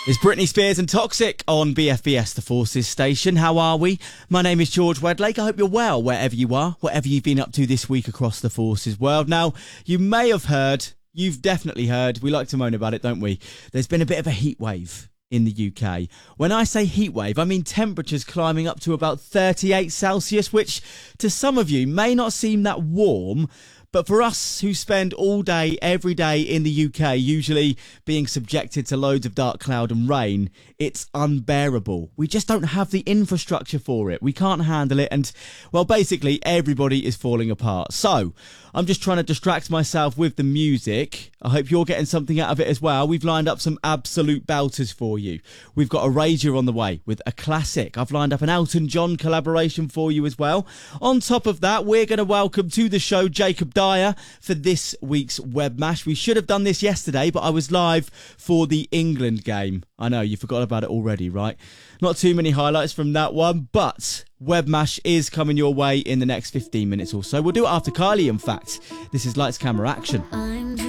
It's Britney Spears and Toxic on BFBS, the Forces station. How are we? My name is George Wedlake. I hope you're well wherever you are, whatever you've been up to this week across the Forces world. Now, you may have heard, you've definitely heard, we like to moan about it, don't we? There's been a bit of a heat wave in the UK. When I say heat wave, I mean temperatures climbing up to about 38 Celsius, which to some of you may not seem that warm, but for us who spend all day, every day in the UK, usually being subjected to loads of dark cloud and rain, it's unbearable. We just don't have the infrastructure for it. We can't handle it. And, well, basically, everybody is falling apart. So, I'm just trying to distract myself with the music. I hope you're getting something out of it as well. We've lined up some absolute belters for you. We've got Erasure on the way with a classic. I've lined up an Elton John collaboration for you as well. On top of that, we're going to welcome to the show Jacob Dyer for this week's Web Mash. We should have done this yesterday, but I was live for the England game. I know, you forgot about it already, right? Not too many highlights from that one, but Web Mash is coming your way in the next 15 minutes or so. We'll do it after Kylie, in fact. This is Lights, Camera, Action.